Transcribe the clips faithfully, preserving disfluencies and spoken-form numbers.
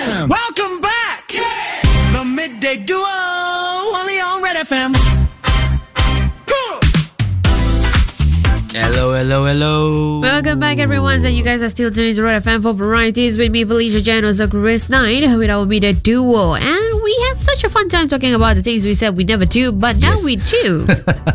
Welcome back! The Midday Duo, only on Red F M. Hello, hello, hello. Welcome back, everyone. So you guys are still tuning to Red F M for varieties with me, Felicia Janos, or Chris Knight, with our Midday Duo. And we had such a fun time talking about the things we said we never do, but now Yes. we do.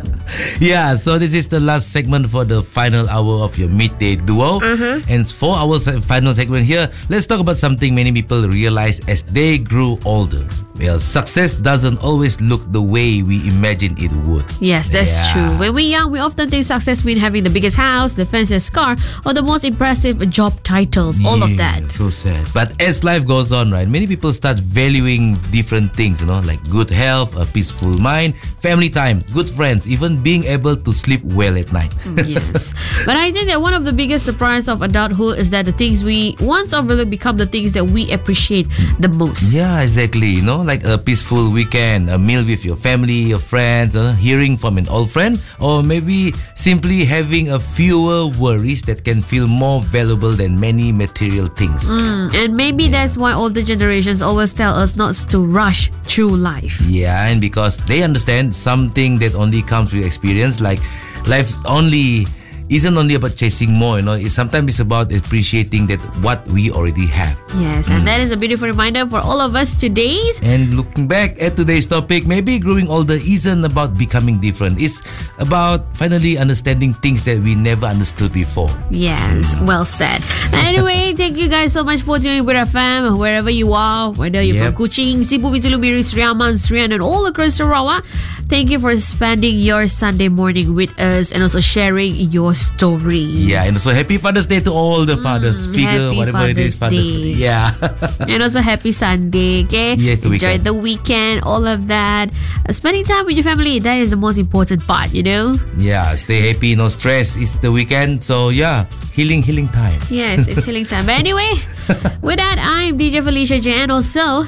Yeah, so this is the last segment for the final hour of your Midday Duo. Uh-huh. And for our se- final segment here, let's talk about something many people realize as they grew older. Well, success doesn't always look the way we imagine it would. Yes, that's Yeah. true. When we're young, we often think success means having the biggest house, the fanciest car, or the most impressive job titles. All of Yeah, that. So sad. But as life goes on, right, many people start valuing different things, you know, like good health, a peaceful mind, family time, good friends, even being able to sleep well at night. Yes. But I think that one of the biggest surprise of adulthood is that the things we once overlooked become the things that we appreciate the most. Yeah, exactly. You know, like a peaceful weekend, a meal with your family, your friends, uh, hearing from an old friend, or maybe simply having a fewer worries that can feel more valuable than many material things. Mm, and maybe that's why older generations always tell us not to rush through life. Yeah, and because they understand something that only comes with experience, like life only isn't only about chasing more, you know, it's sometimes it's about appreciating that what we already have. Yes, and that is a beautiful reminder for all of us today's. And looking back at today's topic, maybe growing older isn't about becoming different. It's about finally understanding things that we never understood before. Yes, well said. Anyway, thank you guys so much for tuning with F M, wherever you are, whether you're Yep. from Kuching, Cebu, Bintulu, Biri, Sriaman, Srian, and all across Sarawak. Thank you for spending your Sunday morning with us and also sharing your story. Yeah, and also happy Father's Day to all the fathers, Mm, figure, happy whatever it is. Father's Day. Yeah. And also happy Sunday, okay? Yes, the Enjoy weekend. the weekend, all of that. Uh, spending time with your family, that is the most important part, you know? Yeah, stay happy, no stress. It's the weekend, so yeah, healing, healing time. Yes, it's healing time. But anyway, with that, I'm D J Felicia J, and also...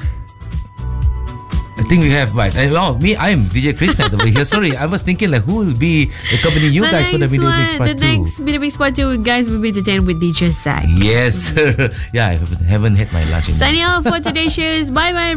I think we have, right? Uh, oh, me, I'm D J Chris Knight over here. Sorry, I was thinking like who will be accompanying you the guys for the next Video one, Mix Part the two. next Video Mix Part two, guys, will be entertained with D J Zach. Yes, sir. Yeah, I haven't- haven't had my lunch in Signing off for today's shows. Bye bye.